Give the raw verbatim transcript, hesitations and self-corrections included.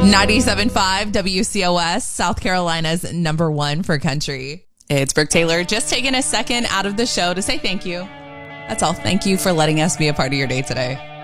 ninety-seven point five W C O S, South Carolina's number one for country. It's Brooke Taylor, just taking a second out of the show to say thank you. That's all. Thank you for letting us be a part of your day today.